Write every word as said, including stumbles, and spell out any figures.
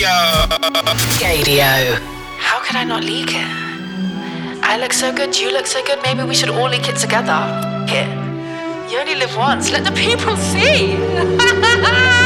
Gadio. How could I not leak it? I look so good, you look so good, maybe we should all leak it together. Here. You only live once, let the people see.